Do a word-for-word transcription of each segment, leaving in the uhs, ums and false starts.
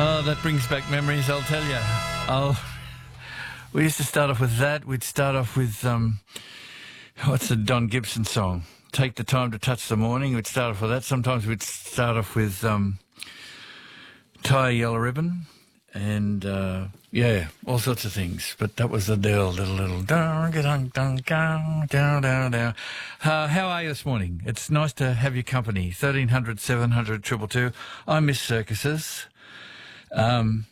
Oh, that brings back memories, I'll tell you. I'll, we used to start off with that. We'd start off with, um, what's the Don Gibson song? Take the Time to Touch the Morning. We'd start off with that. Sometimes we'd start off with um, Tie a Yellow Ribbon and, uh, yeah, all sorts of things. But that was the deal, little, little, down, down, down, down, down, down. Uh, how are you this morning? It's nice to have your company. thirteen hundred, seven hundred, two two two. I miss circuses. Um,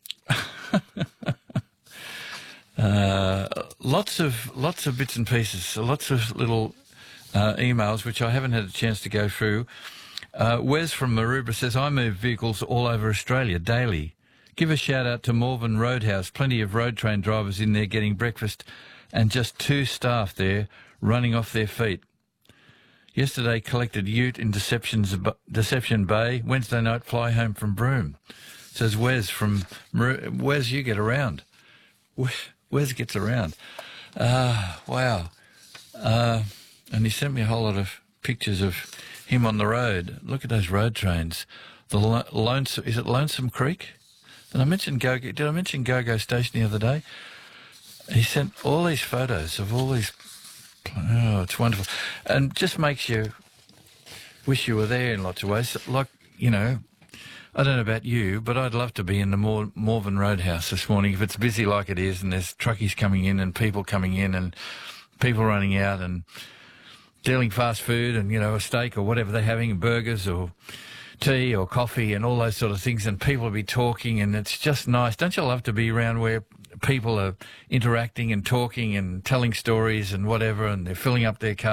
uh, lots of lots of bits and pieces, lots of little uh, emails which I haven't had a chance to go through. Uh, Wes from Maroubra says, I move vehicles all over Australia daily. Give a shout out to Morven Roadhouse. Plenty of road train drivers in there getting breakfast and just two staff there running off their feet. Yesterday collected ute in Deception's, Deception Bay. Wednesday night fly home from Broome. Says Wes from... Wes, you get around. Wes gets around. Uh, wow. Uh, and he sent me a whole lot of pictures of him on the road. Look at those road trains. The lo Lonesome... Is it Lonesome Creek? Did I mention Go... Did I mention Go-Go Station the other day? He sent all these photos of all these... Oh, it's wonderful. And just makes you wish you were there in lots of ways. Like, you know... I don't know about you, but I'd love to be in the Mor Morven Roadhouse this morning if it's busy like it is and there's truckies coming in and people coming in and people running out and dealing fast food and, you know, a steak or whatever they're having, burgers or tea or coffee and all those sort of things, and people will be talking, and it's just nice. Don't you love to be around where people are interacting and talking and telling stories and whatever, and they're filling up their cars?